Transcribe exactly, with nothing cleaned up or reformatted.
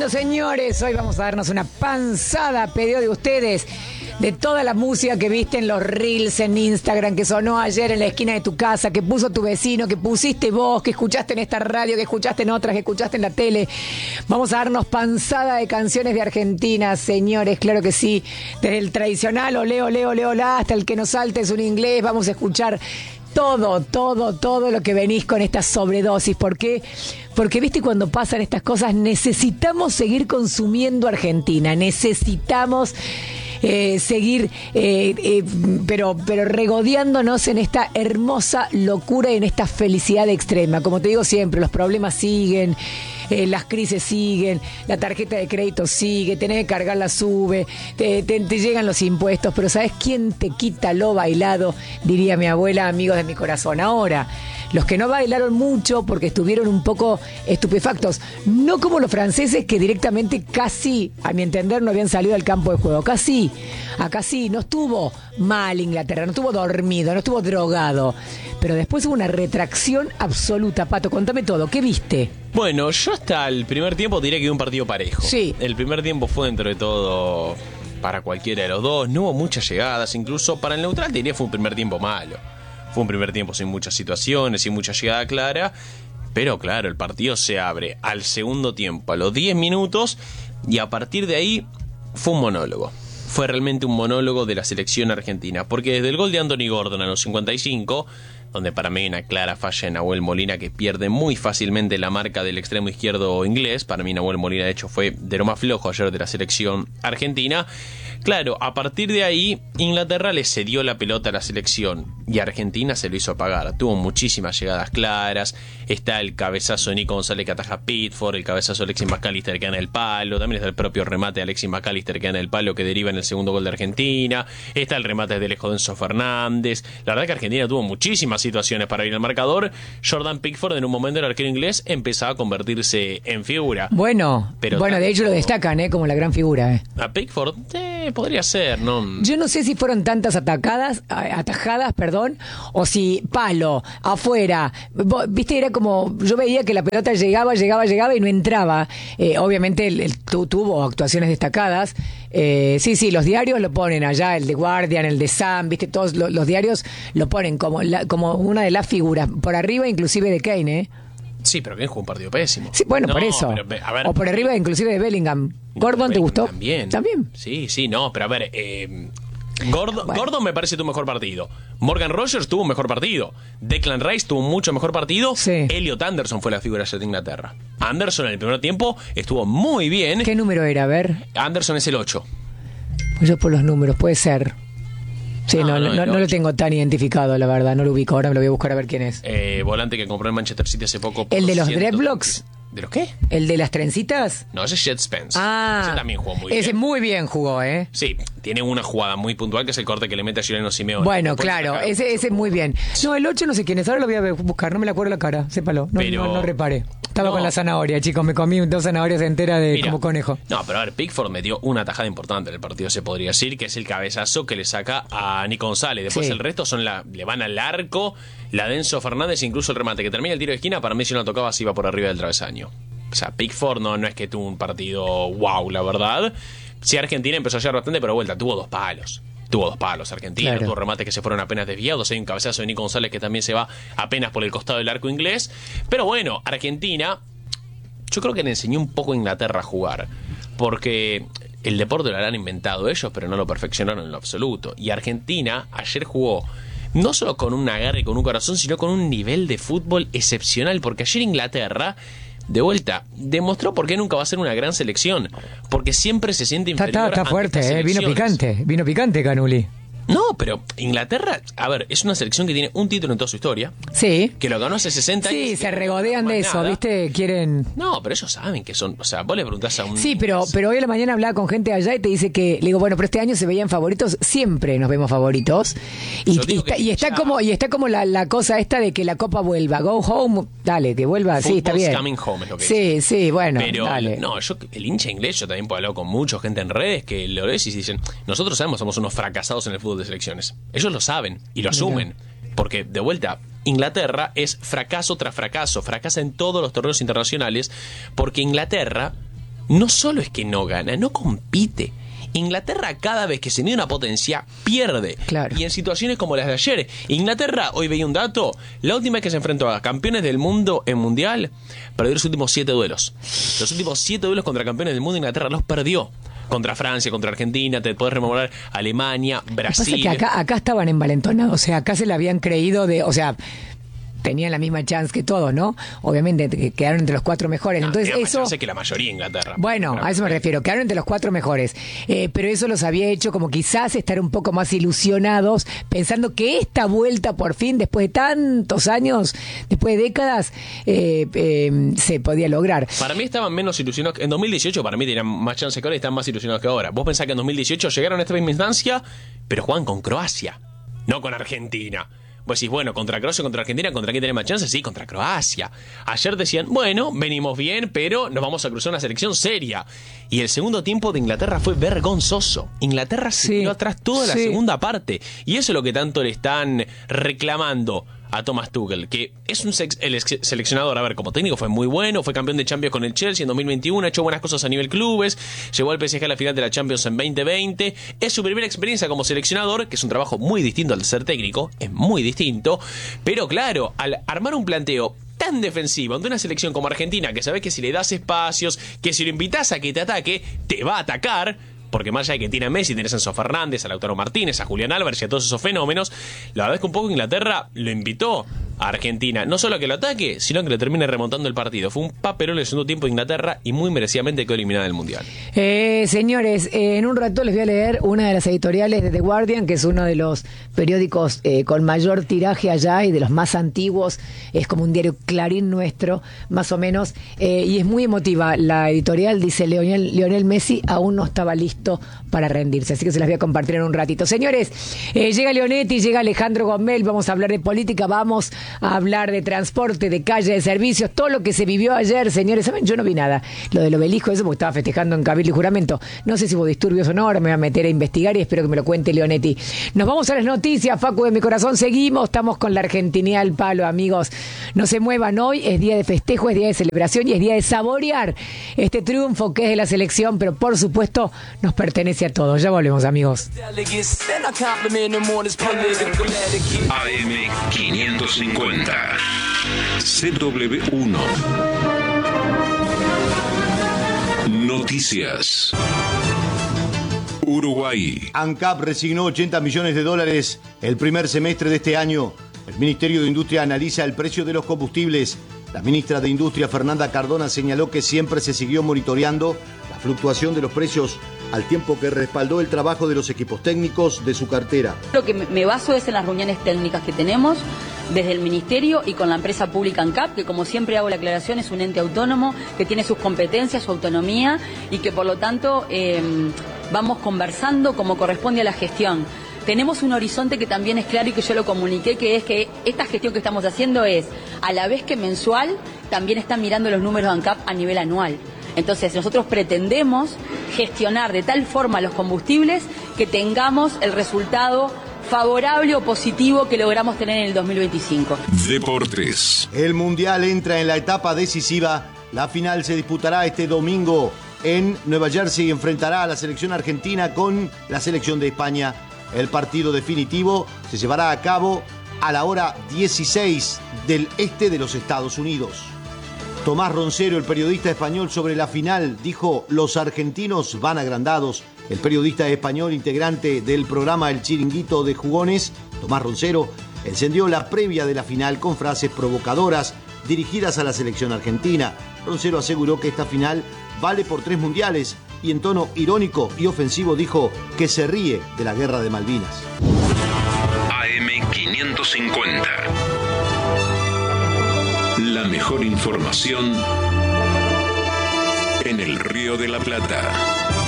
Bueno, señores, hoy vamos a darnos una panzada a pedido de ustedes de toda la música que viste en los reels en Instagram, que sonó ayer en la esquina de tu casa, que puso tu vecino, que pusiste vos, que escuchaste en esta radio, que escuchaste en otras, que escuchaste en la tele. Vamos a darnos panzada de canciones de Argentina, señores, claro que sí. Desde el tradicional olé, olé, olé, olá, hasta el que nos salte es un inglés, vamos a escuchar todo, todo, todo lo que venís con esta sobredosis. ¿Por qué? Porque, viste, cuando pasan estas cosas necesitamos seguir consumiendo Argentina, necesitamos eh, seguir, eh, eh, pero, pero regodeándonos en esta hermosa locura y en esta felicidad extrema. Como te digo siempre, los problemas siguen, eh, las crisis siguen, la tarjeta de crédito sigue, tenés que cargarla, sube, te, te, te llegan los impuestos, pero ¿sabés quién te quita lo bailado? Diría mi abuela, amigos de mi corazón. Ahora, los que no bailaron mucho porque estuvieron un poco estupefactos, no como los franceses que directamente casi, a mi entender, no habían salido al campo de juego. Casi, acá sí, no estuvo mal Inglaterra, no estuvo dormido, no estuvo drogado, pero después hubo una retracción absoluta. Pato, contame todo, ¿qué viste? Bueno, yo hasta el primer tiempo diría que hubo un partido parejo. Sí. El primer tiempo fue dentro de todo para cualquiera de los dos, no hubo muchas llegadas, incluso para el neutral te diría fue un primer tiempo malo. Fue un primer tiempo sin muchas situaciones, sin mucha llegada clara, pero claro, el partido se abre al segundo tiempo, a los diez minutos, y a partir de ahí fue un monólogo. Fue realmente un monólogo de la selección argentina, porque desde el gol de Anthony Gordon a los cincuenta y cinco, donde para mí hay una clara falla en Nahuel Molina que pierde muy fácilmente la marca del extremo izquierdo inglés. Para mí Nahuel Molina de hecho fue de lo más flojo ayer de la selección argentina. Claro, a partir de ahí Inglaterra le cedió la pelota a la selección y Argentina se lo hizo pagar. Tuvo muchísimas llegadas claras. Está el cabezazo de Nico González que ataja a Pickford, el cabezazo de Alexis McAllister que gana el palo, también está el propio remate de Alexis McAllister que gana el palo que deriva en el segundo gol de Argentina. Está el remate de Alejo Denso Fernández. La verdad que Argentina tuvo muchísimas situaciones para ir al marcador. Jordan Pickford en un momento el arquero inglés empezaba a convertirse en figura. Bueno, pero bueno, de hecho lo destacan ¿eh? como la gran figura. ¿eh? A Pickford eh, podría ser, ¿no? Yo no sé si fueron tantas atacadas, atajadas, perdón, o si palo, afuera. Viste, era como, yo veía que la pelota llegaba, llegaba, llegaba y no entraba. Eh, obviamente el, el, tu, tuvo actuaciones destacadas. Eh, sí, sí, los diarios lo ponen allá, el de Guardian, el de Sun, viste, todos los, los diarios lo ponen como, la, como una de las figuras, por arriba inclusive de Kane, ¿eh? Sí, pero Kane jugó un partido pésimo. Sí, bueno, no, por eso. Pero, a ver, o por arriba inclusive de Bellingham. ¿Gordon te gustó? También. ¿También? Sí, sí, no, pero a ver, eh, Gordon, bueno. Gordon me parece tu mejor partido. Morgan Rogers tuvo un mejor partido. Declan Rice tuvo un mucho mejor partido. Sí. Elliot Anderson fue la figura de Inglaterra. Anderson en el primer tiempo estuvo muy bien. ¿Qué número era? A ver. Anderson es el ocho. Pues yo por los números, puede ser. Sí, Ah, no, no, no, no lo tengo tan identificado, la verdad. No lo ubico. Ahora me lo voy a buscar a ver quién es. Eh, volante que compró en Manchester City hace poco. ¿El de los ciento... dreadlocks? ¿De los qué? ¿El de las trencitas? No, ese es Jet Spence. Ah. Ese también jugó muy ese bien. muy bien jugó, ¿eh? Sí, tiene una jugada muy puntual que es el corte que le mete a Giuliano Simeone. Bueno, Después claro, sacar ese, mucho. ese muy bien. No, el ocho no sé quién es. Ahora lo voy a buscar. No me le acuerdo la cara. Sépalo. No, Pero... no, no reparé. Estaba No. con la zanahoria, chicos. Me comí dos zanahorias enteras de Mira, como conejo. No, pero a ver, Pickford metió una tajada importante en el partido, se podría decir, que es el cabezazo que le saca a Nico González. Después Sí. el resto son la, le van al arco, la de Enzo Fernández, incluso el remate que termina el tiro de esquina, para mí si no lo tocaba se iba por arriba del travesaño. O sea, Pickford no, no es que tuvo un partido wow, la verdad. Sí, Argentina empezó a llegar bastante, pero vuelta, tuvo dos palos. Tuvo dos palos Argentina, Claro. tuvo remates que se fueron apenas desviados. Hay un cabezazo de Nico González que también se va apenas por el costado del arco inglés. Pero bueno, Argentina, yo creo que le enseñó un poco a Inglaterra a jugar. Porque el deporte lo habrán inventado ellos, pero no lo perfeccionaron en lo absoluto. Y Argentina ayer jugó no solo con un agarre y con un corazón, sino con un nivel de fútbol excepcional. Porque ayer Inglaterra, de vuelta, demostró por qué nunca va a ser una gran selección. Porque siempre se siente Está, inferior está, está ante fuerte, estas ¿eh? Vino selecciones. picante. Vino picante, Canuli. No, pero Inglaterra, a ver, es una selección que tiene un título en toda su historia, Sí. que lo ganó hace sesenta años. Sí, y se que no regodean ganó de más eso, nada. ¿viste? Quieren... No, pero ellos saben que son, o sea, vos le preguntás a un... Sí, pero, pero hoy a la mañana hablaba con gente allá y te dice que, le digo, bueno, pero este año se veían favoritos, siempre nos vemos favoritos. Y, Yo y digo está, que y está ya- como, y está como la, la cosa esta de que la copa vuelva. Go home, dale, que vuelva, sí, está Football's bien. coming home es lo que Sí, dicen. sí, bueno, Pero, dale. no, yo, el hincha inglés, yo también puedo hablar con mucha gente en redes que lo ves y dicen, nosotros sabemos, somos unos fracasados en el fútbol de selecciones. Ellos lo saben y lo asumen. Porque, de vuelta, Inglaterra es fracaso tras fracaso, fracasa en todos los torneos internacionales, porque Inglaterra no solo es que no gana, no compite. Inglaterra cada vez que se mide una potencia pierde. Claro. Y en situaciones como las de ayer, Inglaterra, hoy veía un dato, la última vez que se enfrentó a campeones del mundo en mundial, perdió los últimos siete duelos. Los últimos siete duelos contra campeones del mundo, Inglaterra los perdió. Contra Francia, contra Argentina, te podés rememorar Alemania, Brasil. Lo que pasa es que acá, acá estaban envalentonados, o sea, acá se la habían creído de, o sea, tenían la misma chance que todos, ¿no? Obviamente que quedaron entre los cuatro mejores. No, Entonces tiene más eso, chance que la mayoría de Inglaterra. bueno, Pero, a eso me refiero, quedaron entre los cuatro mejores. Eh, pero eso los había hecho como quizás estar un poco más ilusionados, pensando que esta vuelta por fin, después de tantos años, después de décadas, eh, eh, se podía lograr. Para mí estaban menos ilusionados. En dos mil dieciocho para mí tenían más chance que ahora y están más ilusionados que ahora. Vos pensás que en dos mil dieciocho llegaron a esta misma instancia, pero juegan con Croacia, no con Argentina. Vos decís, bueno, contra Croacia, contra Argentina, ¿contra quién tenés más chance? Sí, contra Croacia. Ayer decían, bueno, venimos bien, pero nos vamos a cruzar una selección seria. Y el segundo tiempo de Inglaterra fue vergonzoso. Inglaterra se Sí, quedó atrás toda la sí. segunda parte. Y eso es lo que tanto le están reclamando a Thomas Tuchel, que es un sex, el ex seleccionador, a ver, como técnico fue muy bueno, fue campeón de Champions con el Chelsea en dos mil veintiuno, ha hecho buenas cosas a nivel clubes, llevó al P S G a la final de la Champions en veinte veinte, es su primera experiencia como seleccionador, que es un trabajo muy distinto al de ser técnico, es muy distinto, pero claro, al armar un planteo tan defensivo ante una selección como Argentina, que sabés que si le das espacios, que si lo invitas a que te ataque, te va a atacar, porque más allá de que tiene a Messi, tenés a Enzo Fernández, a Lautaro Martínez, a Julián Álvarez y a todos esos fenómenos, la verdad es que un poco Inglaterra lo invitó a Argentina, no solo a que lo ataque, sino que le termine remontando el partido. Fue un papelón el segundo tiempo de Inglaterra y muy merecidamente quedó eliminada del Mundial. Eh, señores, eh, en un rato les voy a leer una de las editoriales de The Guardian, que es uno de los periódicos eh, con mayor tiraje allá y de los más antiguos. Es como un diario Clarín nuestro, más o menos, eh, y es muy emotiva. La editorial dice: Lionel, Lionel Messi aún no estaba listo para rendirse, así que se las voy a compartir en un ratito. Señores, eh, llega Leonetti, llega Alejandro Gomel, vamos a hablar de política, vamos a hablar de transporte, de calle, de servicios, todo lo que se vivió ayer, señores. ¿Saben? Yo no vi nada. Lo del obelisco, eso porque estaba festejando en Cabildo y Juramento. No sé si hubo disturbios o no, ahora me voy a meter a investigar y espero que me lo cuente Leonetti. Nos vamos a las noticias, Facu de mi corazón, seguimos, estamos con la Argentinidad al palo, amigos. No se muevan, hoy es día de festejo, es día de celebración y es día de saborear este triunfo que es de la selección, pero por supuesto nos pertenece a todos. Ya volvemos, amigos. A M quinientos cincuenta C W uno Noticias. Uruguay. ANCAP resignó ochenta millones de dólares el primer semestre de este año. El Ministerio de Industria analiza el precio de los combustibles. La ministra de Industria, Fernanda Cardona, señaló que siempre se siguió monitoreando la fluctuación de los precios, al tiempo que respaldó el trabajo de los equipos técnicos de su cartera. Lo que me baso es en las reuniones técnicas que tenemos desde el Ministerio y con la empresa pública ANCAP, que como siempre hago la aclaración, es un ente autónomo que tiene sus competencias, su autonomía y que por lo tanto eh, vamos conversando como corresponde a la gestión. Tenemos un horizonte que también es claro y que yo lo comuniqué, que es que esta gestión que estamos haciendo es, a la vez que mensual, también están mirando los números de ANCAP a nivel anual. Entonces nosotros pretendemos gestionar de tal forma los combustibles que tengamos el resultado favorable o positivo que logramos tener en el dos mil veinticinco. Deportes. El Mundial entra en la etapa decisiva. La final se disputará este domingo en Nueva Jersey y enfrentará a la selección argentina con la selección de España. El partido definitivo se llevará a cabo a la hora dieciséis del este de los Estados Unidos. Tomás Roncero, el periodista español, sobre la final, dijo: los argentinos van agrandados. El periodista español, integrante del programa El Chiringuito de Jugones, Tomás Roncero, encendió la previa de la final con frases provocadoras dirigidas a la selección argentina. Roncero aseguró que esta final vale por tres mundiales y en tono irónico y ofensivo dijo que se ríe de la guerra de Malvinas. A M quinientos cincuenta. La mejor información en el Río de la Plata.